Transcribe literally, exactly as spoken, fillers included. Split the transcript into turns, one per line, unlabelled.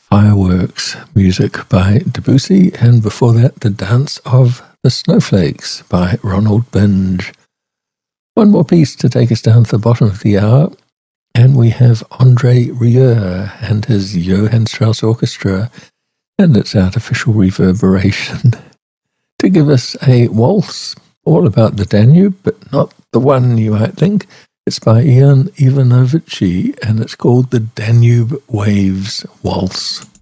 Fireworks music by Debussy, and before that, The Dance of the Snowflakes by Ronald Binge. One more piece to take us down to the bottom of the hour, and we have Andre Rieu and his Johann Strauss Orchestra and its artificial reverberation to give us a waltz all about the Danube, but not the one you might think. It's by Ian Ivanovici, and it's called the Danube Waves Waltz.